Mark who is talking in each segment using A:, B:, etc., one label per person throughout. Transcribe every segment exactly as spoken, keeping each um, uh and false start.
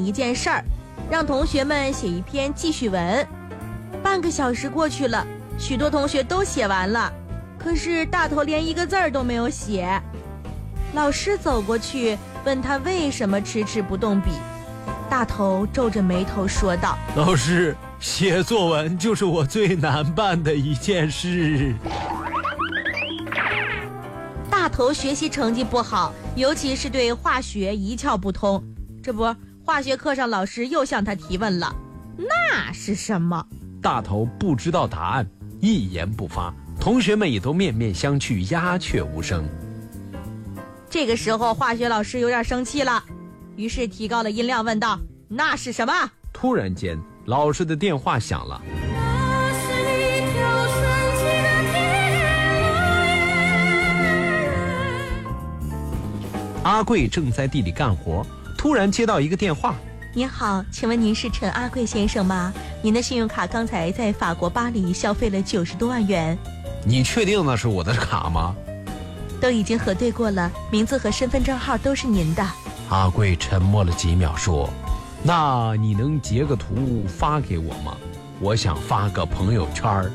A: 一件事儿，让同学们写一篇记叙文。半个小时过去了，许多同学都写完了，可是大头连一个字儿都没有写。老师走过去问他为什么迟迟不动笔，大头皱着眉头说道：
B: 老师，写作文就是我最难办的一件事。
A: 大头学习成绩不好，尤其是对化学一窍不通。这不，化学课上老师又向他提问了，那是什么？
B: 大头不知道答案，一言不发，同学们也都面面相觑，鸦雀无声。
A: 这个时候化学老师有点生气了，于是提高了音量问道：那是什么？
B: 突然间，老师的电话响了。阿贵正在地里干活，突然接到一个电话。
A: 您好，请问您是陈阿贵先生吗？您的信用卡刚才在法国巴黎消费了九十多万元。
B: 你确定那是我的卡吗？
A: 都已经核对过了，名字和身份证号都是您的。
B: 阿贵沉默了几秒说：那你能截个图发给我吗？我想发个朋友圈。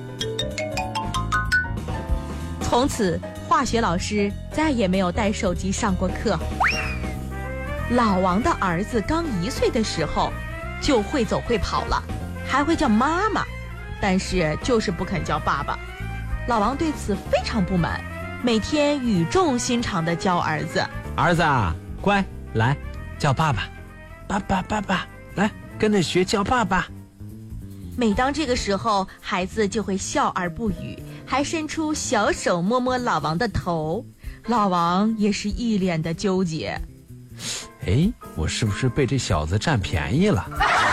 A: 从此化学老师再也没有带手机上过课。老王的儿子刚一岁的时候就会走会跑了，还会叫妈妈，但是就是不肯叫爸爸。老王对此非常不满，每天语重心长地教儿子：
B: 儿子啊，乖，来叫爸爸，爸爸爸爸，来跟着学叫爸爸。
A: 每当这个时候，孩子就会笑而不语，还伸出小手摸摸老王的头。老王也是一脸的纠结，
B: 哎，我是不是被这小子占便宜了？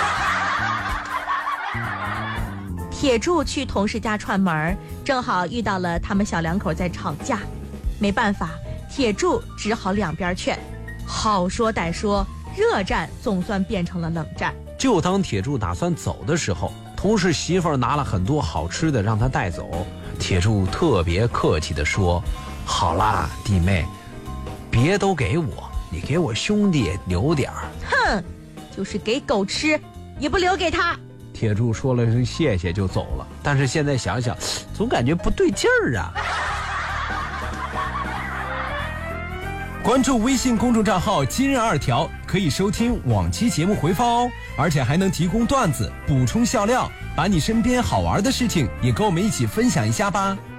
A: 铁柱去同事家串门，正好遇到了他们小两口在吵架。没办法，铁柱只好两边劝，好说歹说，热战总算变成了冷战。
B: 就当铁柱打算走的时候，同事媳妇儿拿了很多好吃的让他带走。铁柱特别客气地说：好啦，弟妹，别都给我，你给我兄弟也留点儿。
A: 哼，就是给狗吃也不留给他。
B: 铁柱说了声谢谢就走了，但是现在想想，总感觉不对劲儿啊。
C: 关注微信公众账号今日二条，可以收听往期节目回放哦，而且还能提供段子补充笑料，把你身边好玩的事情也跟我们一起分享一下吧。